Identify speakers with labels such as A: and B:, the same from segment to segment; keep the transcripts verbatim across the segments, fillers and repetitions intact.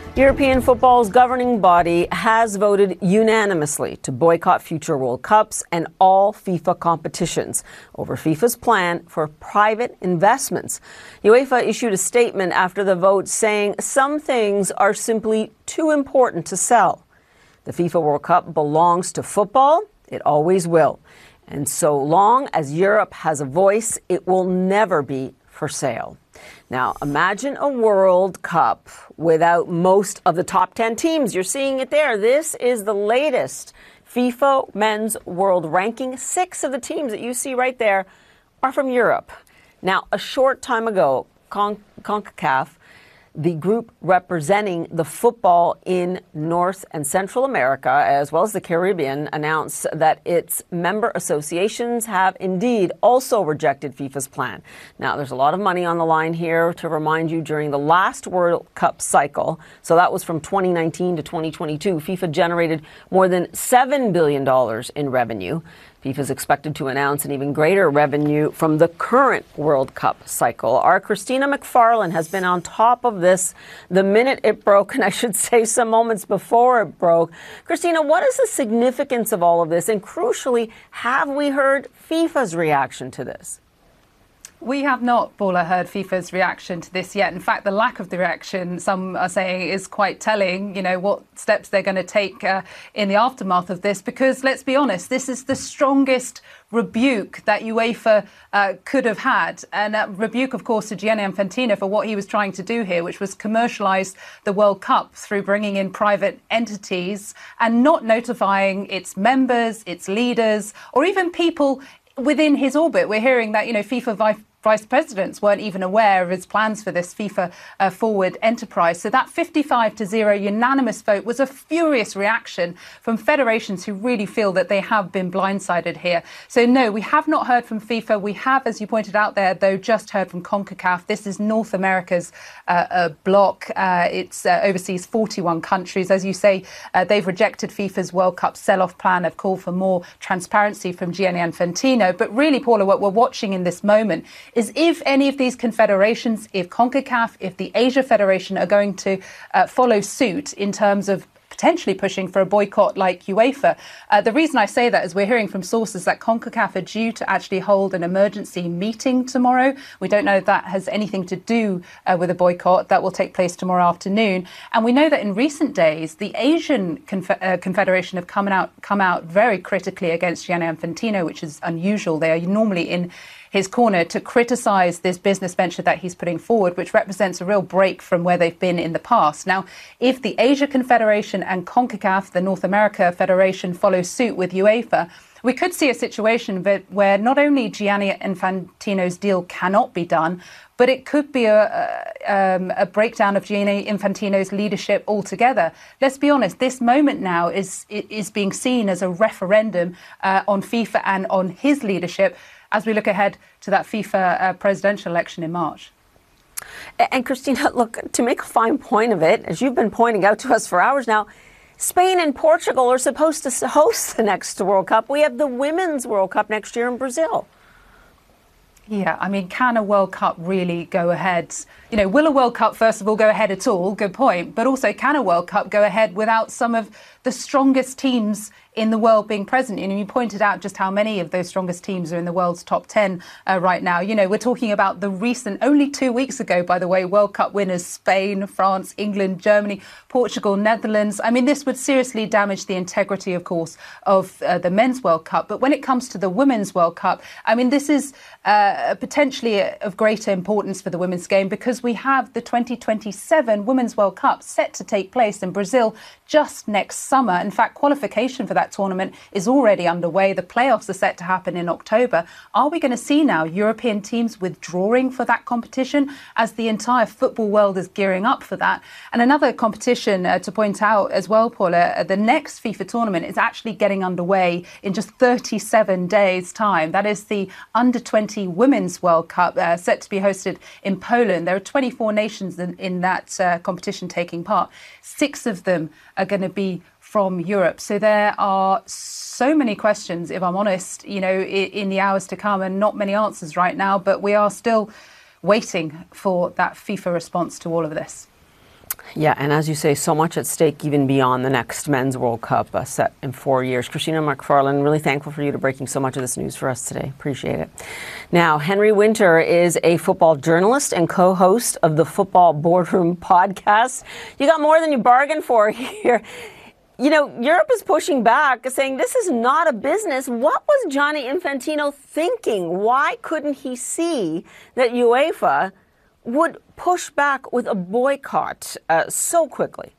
A: European football's governing body has voted unanimously to boycott future World Cups and all FIFA competitions over FIFA's plan for private investments. UEFA issued a statement after the vote saying some things are simply too important to sell. The FIFA World Cup belongs to football. It always will. And so long as Europe has a voice, it will never be for sale. Now, imagine a World Cup without most of the top ten teams. You're seeing it there. This is the latest FIFA Men's World Ranking. Six of the teams that you see right there are from Europe. Now, a short time ago, Con- CONCACAF, the group representing the football in North and Central America, as well as the Caribbean, announced that its member associations have indeed also rejected FIFA's plan. Now, there's a lot of money on the line here to remind you during the last World Cup cycle. So that was from twenty nineteen to twenty twenty-two. FIFA generated more than seven billion dollars in revenue. FIFA is expected to announce an even greater revenue from the current World Cup cycle. Our Christina McFarlane has been on top of this the minute it broke, and I should say some moments before it broke. Christina, what is the significance of all of this? And crucially, have we heard FIFA's reaction to this?
B: We have not, Paula, heard FIFA's reaction to this yet. In fact, the lack of the reaction, some are saying, is quite telling, you know, what steps they're going to take uh, in the aftermath of this. Because let's be honest, this is the strongest rebuke that UEFA uh, could have had. And a rebuke, of course, to Gianni Infantino for what he was trying to do here, which was commercialise the World Cup through bringing in private entities and not notifying its members, its leaders, or even people within his orbit. We're hearing that, you know, FIFA vice Vice presidents weren't even aware of his plans for this FIFA uh, forward enterprise. So that fifty-five to zero unanimous vote was a furious reaction from federations who really feel that they have been blindsided here. So no, we have not heard from FIFA. We have, as you pointed out there, though, just heard from CONCACAF. This is North America's uh, uh, bloc. Uh, it's uh, oversees forty-one countries. As you say, uh, they've rejected FIFA's World Cup sell-off plan. Have called for more transparency from Gianni Infantino. But really, Paula, what we're watching in this moment is if any of these confederations, if CONCACAF, if the Asia Federation are going to uh, follow suit in terms of potentially pushing for a boycott like UEFA. Uh, the reason I say that is we're hearing from sources that CONCACAF are due to actually hold an emergency meeting tomorrow. We don't know if that has anything to do uh, with a boycott. That will take place tomorrow afternoon. And we know that in recent days, the Asian Conf- uh, Confederation have come out, come out very critically against Gianni Infantino, which is unusual. They are normally in his corner to criticise this business venture that he's putting forward, which represents a real break from where they've been in the past. Now, if the Asia Confederation and CONCACAF, the North America Federation, follow suit with UEFA, we could see a situation where not only Gianni Infantino's deal cannot be done, but it could be a, a, um, a breakdown of Gianni Infantino's leadership altogether. Let's be honest, this moment now is, is being seen as a referendum uh, on FIFA and on his leadership as we look ahead to that FIFA uh, presidential election in March.
A: And Christina, look, to make a fine point of it, as you've been pointing out to us for hours now, Spain and Portugal are supposed to host the next World Cup. We have the Women's World Cup next year in Brazil.
B: Yeah, I mean, can a World Cup really go ahead? You know, will a World Cup, first of all, go ahead at all? Good point. But also, can a World Cup go ahead without some of the strongest teams in the world being present? You know, you pointed out just how many of those strongest teams are in the world's top ten uh, right now. You know, we're talking about the recent, only two weeks ago, by the way, World Cup winners, Spain, France, England, Germany, Portugal, Netherlands. I mean, this would seriously damage the integrity, of course, of uh, the Men's World Cup. But when it comes to the Women's World Cup, I mean, this is uh, potentially of greater importance for the women's game because we have the twenty twenty-seven Women's World Cup set to take place in Brazil just next summer. In fact, qualification for that tournament is already underway. The playoffs are set to happen in October. Are we going to see now European teams withdrawing for that competition as the entire football world is gearing up for that? And another competition uh, to point out as well, Paula, uh, the next FIFA tournament is actually getting underway in just thirty-seven days' time. That is the under twenty Women's World Cup uh, set to be hosted in Poland. There are twenty-four nations in, in that uh, competition taking part. Six of them are going to be from Europe. So there are so many questions, if I'm honest, you know, in, in the hours to come, and not many answers right now, but we are still waiting for that FIFA response to all of this.
A: Yeah, and as you say, so much at stake even beyond the next Men's World Cup uh, set in four years. Christina McFarland, really thankful for you to breaking so much of this news for us today. Appreciate it. Now, Henry Winter is a football journalist and co-host of the Football Boardroom podcast. You got more than you bargained for here. You know, Europe is pushing back, saying this is not a business. What was Gianni Infantino thinking? Why couldn't he see that UEFA would push back with a boycott uh, so quickly?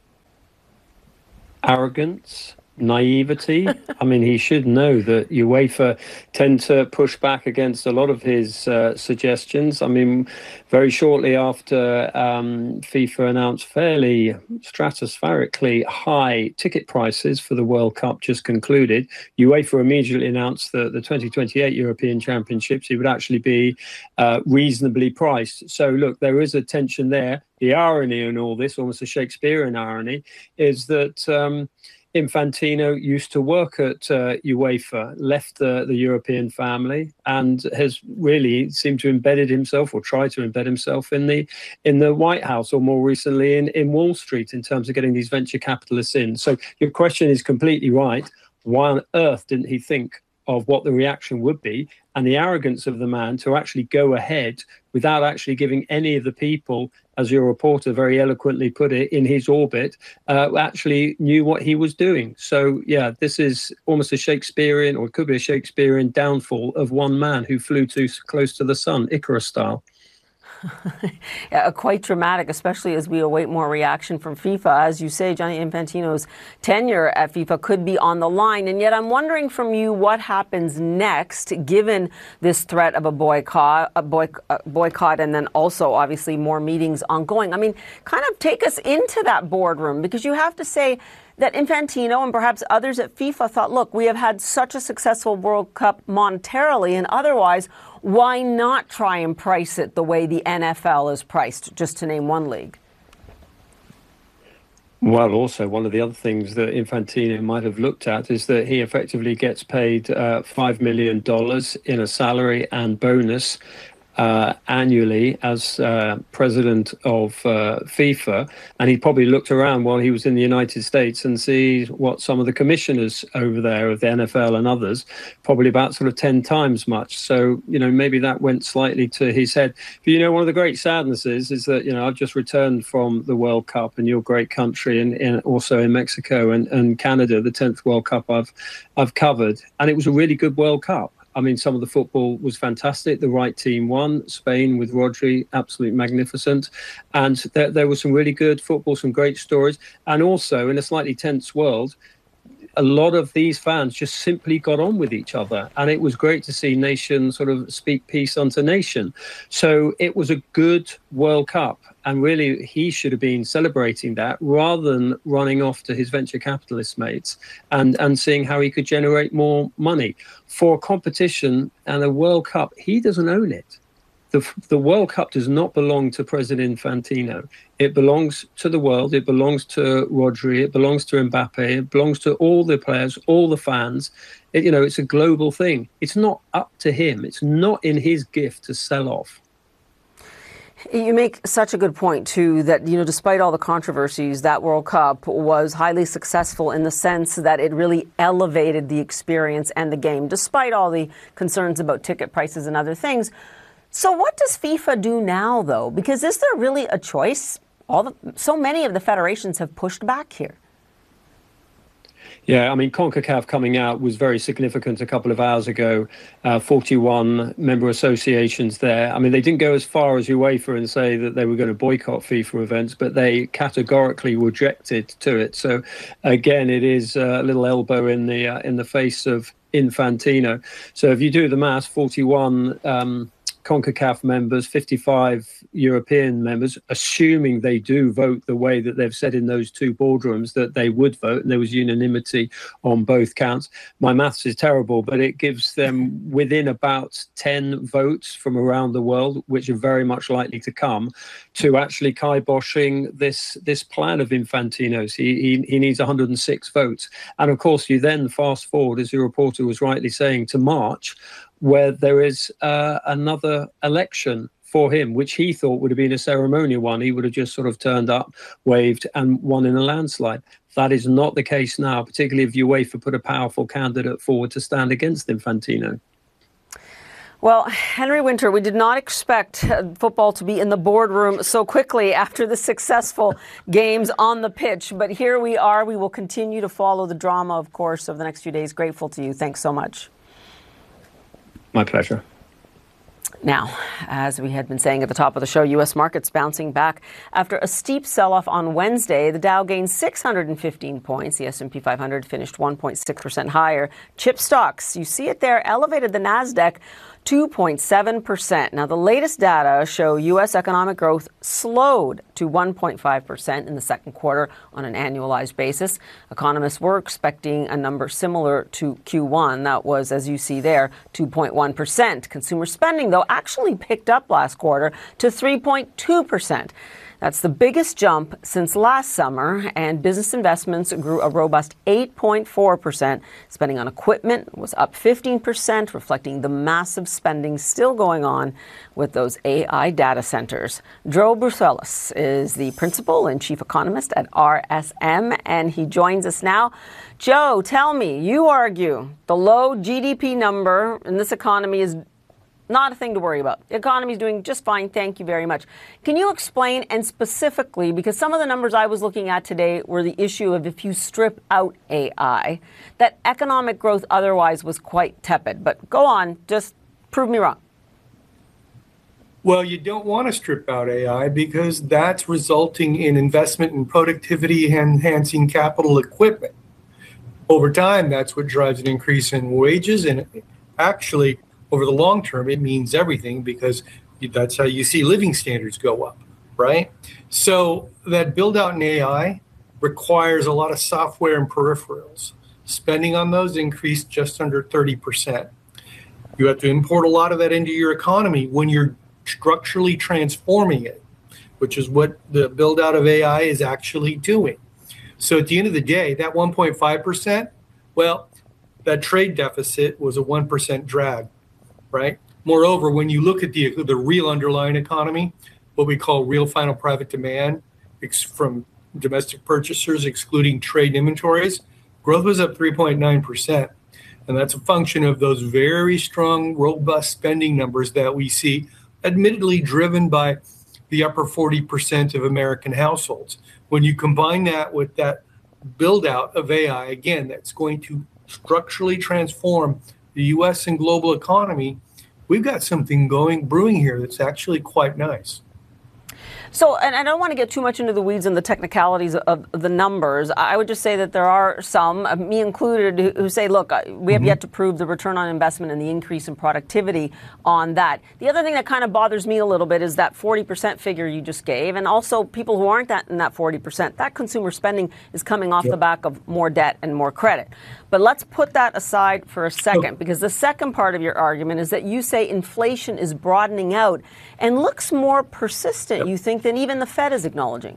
C: Arrogance, naivety. I mean, he should know that UEFA tend to push back against a lot of his uh, suggestions. I mean, very shortly after um, FIFA announced fairly stratospherically high ticket prices for the World Cup just concluded, UEFA immediately announced that the twenty twenty-eight European Championships, it would actually be uh, reasonably priced. So, look, there is a tension there. The irony in all this, almost a Shakespearean irony, is that um, Infantino used to work at uh, UEFA, left the, the European family, and has really seemed to embedded himself or tried to embed himself in the in the White House, or more recently in, in Wall Street, in terms of getting these venture capitalists in. So your question is completely right. Why on earth didn't he think of what the reaction would be, and the arrogance of the man to actually go ahead without actually giving any of the people, as your reporter very eloquently put it, in his orbit, uh, actually knew what he was doing. So, yeah, this is almost a Shakespearean, or it could be a Shakespearean downfall of one man who flew too close to the sun, Icarus style.
A: Yeah, quite dramatic, especially as we await more reaction from FIFA. As you say, Gianni Infantino's tenure at FIFA could be on the line. And yet I'm wondering from you what happens next, given this threat of a boycott, a boy, a boycott, and then also obviously more meetings ongoing. I mean, kind of take us into that boardroom, because you have to say that Infantino and perhaps others at FIFA thought, look, we have had such a successful World Cup monetarily and otherwise, why not try and price it the way the N F L is priced, just to name one league?
C: Well, also, one of the other things that Infantino might have looked at is that he effectively gets paid uh, five million dollars in a salary and bonus Uh, annually as uh, president of uh, FIFA, and he probably looked around while he was in the United States and see what some of the commissioners over there of the N F L and others, probably about sort of ten times much. So, you know, maybe that went slightly to his head. But, you know, one of the great sadnesses is that, you know, I've just returned from the World Cup in your great country, and, and also in Mexico and, and Canada, the tenth World Cup I've I've covered, and it was a really good World Cup. I mean, some of the football was fantastic. The right team won. Spain with Rodri, absolutely magnificent. And there, there was some really good football, some great stories. And also, in a slightly tense world, a lot of these fans just simply got on with each other. And it was great to see nation sort of speak peace unto nation. So it was a good World Cup. And really, he should have been celebrating that rather than running off to his venture capitalist mates and, and seeing how he could generate more money. For a competition and a World Cup, he doesn't own it. The, the World Cup does not belong to President Infantino. It belongs to the world. It belongs to Rodri. It belongs to Mbappe. It belongs to all the players, all the fans. It, you know, it's a global thing. It's not up to him. It's not in his gift to sell off.
A: You make such a good point, too, that, you know, despite all the controversies, that World Cup was highly successful in the sense that it really elevated the experience and the game, despite all the concerns about ticket prices and other things. So what does FIFA do now, though? Because is there really a choice? All the, so many of the federations have pushed back here.
C: Yeah, I mean, CONCACAF coming out was very significant a couple of hours ago. Uh, forty-one member associations there. I mean, they didn't go as far as UEFA and say that they were going to boycott FIFA events, but they categorically rejected to it. So, again, it is a little elbow in the uh, in the face of Infantino. So if you do the maths, forty-one um, CONCACAF members, fifty-five European members, assuming they do vote the way that they've said in those two boardrooms that they would vote, and there was unanimity on both counts. My maths is terrible, but it gives them within about ten votes from around the world, which are very much likely to come, to actually kiboshing this this plan of Infantino's. He, he, he needs one hundred six votes. And of course, you then fast forward, as your reporter was rightly saying, to March, where there is uh, another election for him, which he thought would have been a ceremonial one. He would have just sort of turned up, waved, and won in a landslide. That is not the case now, particularly if UEFA put a powerful candidate forward to stand against Infantino.
A: Well, Henry Winter, we did not expect football to be in the boardroom so quickly after the successful games on the pitch. But here we are. We will continue to follow the drama, of course, over the next few days. Grateful to you. Thanks so much.
C: My pleasure.
A: Now, as we had been saying at the top of the show, U S markets bouncing back after a steep sell-off on Wednesday. The Dow gained six hundred fifteen points. The S and P five hundred finished one point six percent higher. Chip stocks, you see it there, elevated the NASDAQ two point seven percent. Now, the latest data show U S economic growth slowed to one point five percent in the second quarter on an annualized basis. Economists were expecting a number similar to Q one. That was, as you see there, two point one percent. Consumer spending, though, actually picked up last quarter to three point two percent. That's the biggest jump since last summer, and business investments grew a robust eight point four percent. Spending on equipment was up fifteen percent, reflecting the massive spending still going on with those A I data centers. Joe Bruselas is the principal and chief economist at R S M, and he joins us now. Joe, tell me, you argue the low G D P number in this economy is not a thing to worry about. The economy is doing just fine. Thank you very much. Can you explain, and specifically, because some of the numbers I was looking at today were the issue of if you strip out A I, that economic growth otherwise was quite tepid. But go on, just prove me wrong.
D: Well, you don't want to strip out A I because that's resulting in investment in productivity enhancing capital equipment. Over time, that's what drives an increase in wages, and actually, over the long term, it means everything because that's how you see living standards go up, right? So that build out in A I requires a lot of software and peripherals. Spending on those increased just under thirty percent. You have to import a lot of that into your economy when you're structurally transforming it, which is what the build out of A I is actually doing. So at the end of the day, that one point five percent, well, that trade deficit was a one percent drag. Right. Moreover, when you look at the the real underlying economy, what we call real final private demand ex- from domestic purchasers, excluding trade inventories, growth was up three point nine percent. And that's a function of those very strong, robust spending numbers that we see, admittedly driven by the upper forty percent of American households. When you combine that with that build out of A I, again, that's going to structurally transform the U S and global economy, we've got something going, brewing here that's actually quite nice.
A: So, and I don't want to get too much into the weeds and the technicalities of the numbers. I would just say that there are some, me included, who say, look, we have mm-hmm. yet to prove the return on investment and the increase in productivity on that. The other thing that kind of bothers me a little bit is that forty percent figure you just gave. And also people who aren't that in that forty percent, that consumer spending is coming off yep. the back of more debt and more credit. But let's put that aside for a second, because the second part of your argument is that you say inflation is broadening out and looks more persistent, yep. you think, than even the Fed is acknowledging.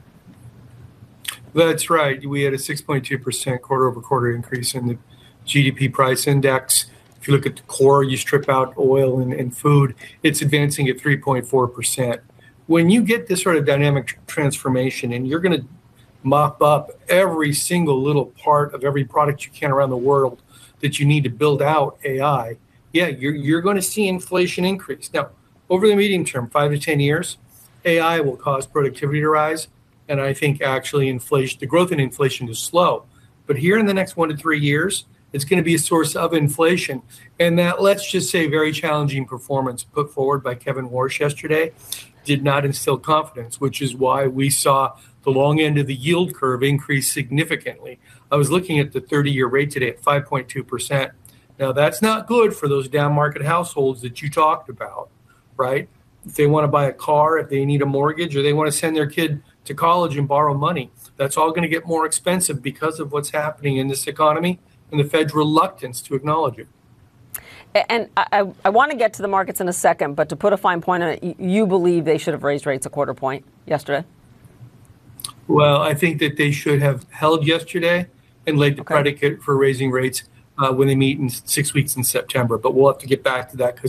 D: That's right. We had a six point two percent quarter over quarter increase in the G D P price index. If you look at the core, you strip out oil and, and food, it's advancing at three point four percent. When you get this sort of dynamic tr- transformation and you're going to mop up every single little part of every product you can around the world that you need to build out A I, yeah, you're, you're going to see inflation increase. Now, over the medium term, five to ten years, A I will cause productivity to rise, and I think actually inflation, the growth in inflation is slow. But here in the next one to three years, it's going to be a source of inflation. And that, let's just say, very challenging performance put forward by Kevin Warsh yesterday did not instill confidence, which is why we saw the long end of the yield curve increase significantly. I was looking at the thirty-year rate today at five point two percent. Now, that's not good for those down market households that you talked about, right? If they want to buy a car, if they need a mortgage, or they want to send their kid to college and borrow money, that's all going to get more expensive because of what's happening in this economy and the Fed's reluctance to acknowledge it.
A: And I, I want to get to the markets in a second, but to put a fine point on it, you believe they should have raised rates a quarter point yesterday?
D: Well, I think that they should have held yesterday and laid the okay. predicate for raising rates uh, when they meet in six weeks in September. But we'll have to get back to that because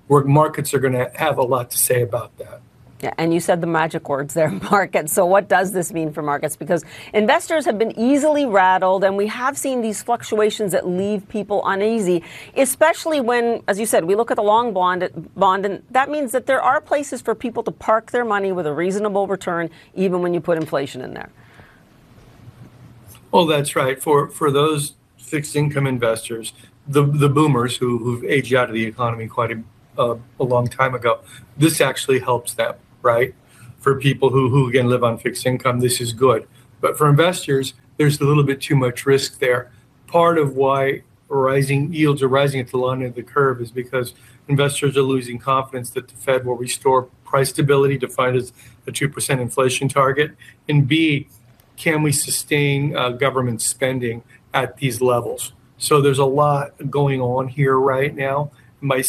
D: where markets are going to have a lot to say about that.
A: Yeah, and you said the magic words there, markets. So what does this mean for markets? Because investors have been easily rattled, and we have seen these fluctuations that leave people uneasy, especially when, as you said, we look at the long bond, bond, and that means that there are places for people to park their money with a reasonable return, even when you put inflation in there.
D: Well, that's right. For for those fixed income investors, the the boomers who, who've aged out of the economy quite a, uh, a long time ago, this actually helps them. Right? For people who, who again live on fixed income, this is good. But for investors, there's a little bit too much risk there. Part of why rising yields are rising at the long end of the curve is because investors are losing confidence that the Fed will restore price stability, defined as a two percent inflation target. And B, can we sustain uh, government spending at these levels? So there's a lot going on here right now. My